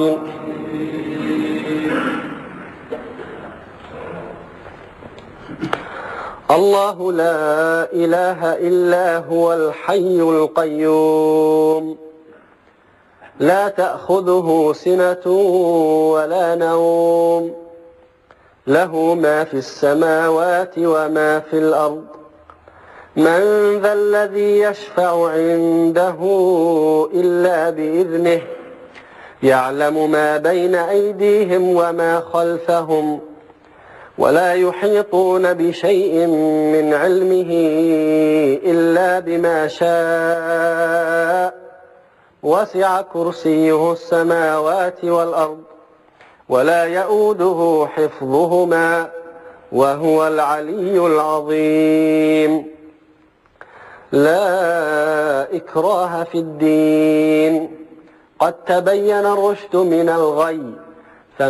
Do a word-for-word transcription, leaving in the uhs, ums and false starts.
الله لا إله إلا هو الحي القيوم لا تأخذه سنة ولا نوم له ما في السماوات وما في الأرض من ذا الذي يشفع عنده إلا بإذنه يعلم ما بين أيديهم وما خلفهم ولا يحيطون بشيء من علمه إلا بما شاء وسع كرسيه السماوات والأرض ولا يؤوده حفظهما وهو العلي العظيم لا إكراه في الدين قد تبين الرشد من الغي